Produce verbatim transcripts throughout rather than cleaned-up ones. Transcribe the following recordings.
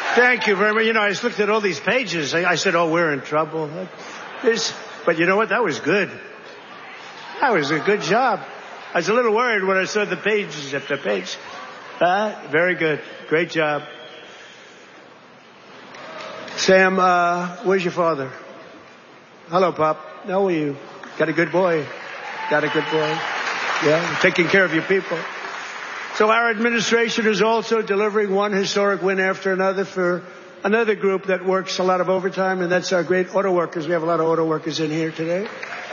Thank you very much. You know, I just looked at all these pages. I, I said, oh, we're in trouble. This, but you know what? That was good. That was a good job. I was a little worried when I saw the pages after page. Uh, very good. Great job. Sam, uh, where's your father? Hello, Pop. How are you? Got a good boy. Got a good boy. Yeah, taking care of your people. So our administration is also delivering one historic win after another for another group that works a lot of overtime, and that's our great auto workers. We have a lot of auto workers in here today.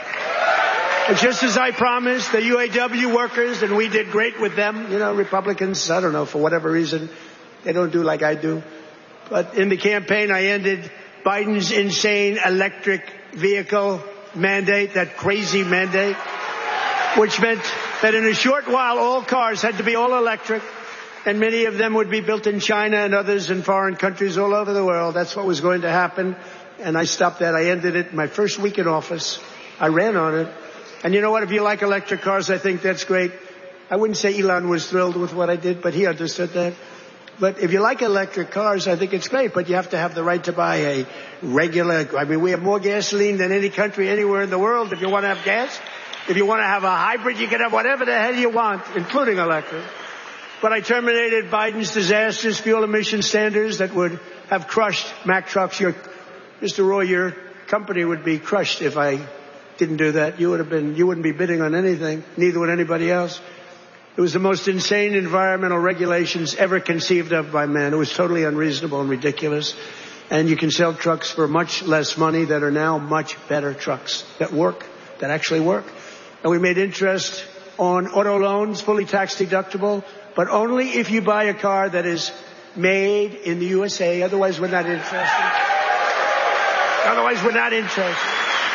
And just as I promised, the U A W workers, and we did great with them. You know, Republicans, I don't know, for whatever reason, they don't do like I do. But in the campaign, I ended Biden's insane electric vehicle mandate, that crazy mandate, which meant that in a short while, all cars had to be all electric, and many of them would be built in China and others in foreign countries all over the world. That's what was going to happen, and I stopped that. I ended it my first week in office. I ran on it. And you know what? If you like electric cars, I think that's great. I wouldn't say Elon was thrilled with what I did, but he understood that. But if you like electric cars, I think it's great, but you have to have the right to buy a regular, I mean, we have more gasoline than any country anywhere in the world if you want to have gas. If you want to have a hybrid, you can have whatever the hell you want, including electric. But I terminated Biden's disastrous fuel emission standards that would have crushed Mack trucks. Your, Mister Roy, your company would be crushed if I didn't do that. You would have been, you wouldn't be bidding on anything, neither would anybody else. It was the most insane environmental regulations ever conceived of by man. It was totally unreasonable and ridiculous. And you can sell trucks for much less money that are now much better trucks that work, that actually work. And we made interest on auto loans, fully tax deductible, but only if you buy a car that is made in the U S A. Otherwise, we're not interested. Otherwise, we're not interested.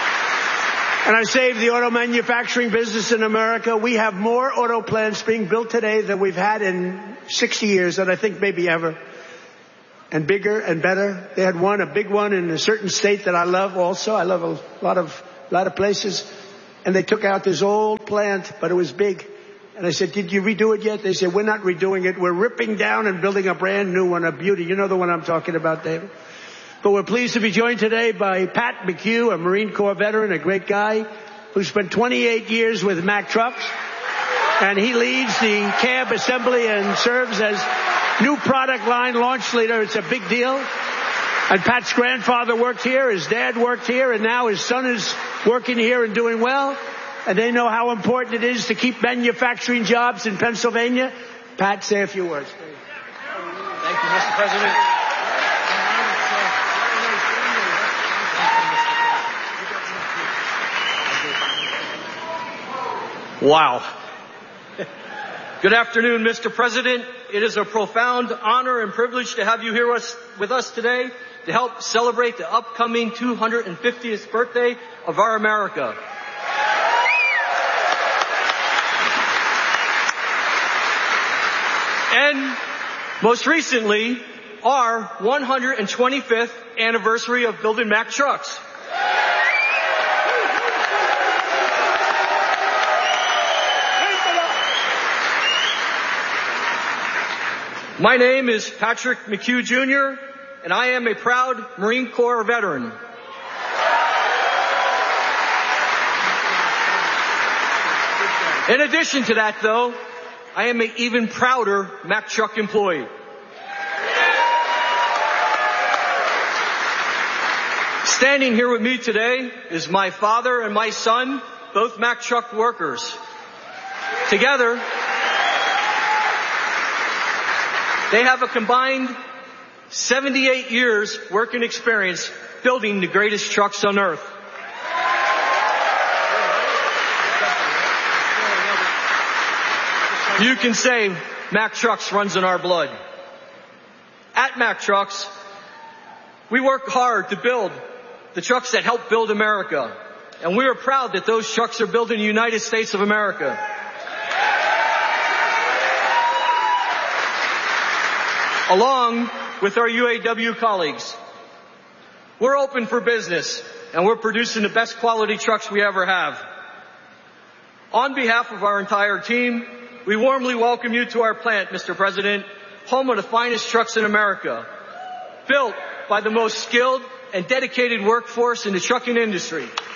And I saved the auto manufacturing business in America. We have more auto plants being built today than we've had in sixty years, and I think maybe ever. And bigger and better. They had one, a big one in a certain state that I love also. I love a lot of, a lot of places. And they took out this old plant, but it was big. And I said, did you redo it yet? They said, we're not redoing it. We're ripping down and building a brand new one, a beauty. You know the one I'm talking about, David? But we're pleased to be joined today by Pat McHugh, a Marine Corps veteran, a great guy who spent twenty-eight years with Mack Trucks. And he leads the cab assembly and serves as new product line launch leader. It's a big deal. And Pat's grandfather worked here, his dad worked here, and now his son is working here and doing well. And they know how important it is to keep manufacturing jobs in Pennsylvania. Pat, say a few words, please. Thank you, Mister President. Wow. Good afternoon, Mister President. It is a profound honor and privilege to have you here with us today to help celebrate the upcoming two hundred fiftieth birthday of our America. And most recently, our one hundred twenty-fifth anniversary of building Mack trucks. My name is Patrick McHugh, Junior, and I am a proud Marine Corps veteran. In addition to that, though, I am an even prouder Mack truck employee. Standing here with me today is my father and my son, both Mack truck workers. Together, they have a combined seventy-eight years working experience building the greatest trucks on earth. You can say Mack Trucks runs in our blood. At Mack Trucks, we work hard to build the trucks that help build America. And we are proud that those trucks are built in the United States of America. Along with our U A W colleagues. We're open for business, and we're producing the best quality trucks we ever have. On behalf of our entire team, we warmly welcome you to our plant, Mister President, home of the finest trucks in America. built by the most skilled and dedicated workforce in the trucking industry.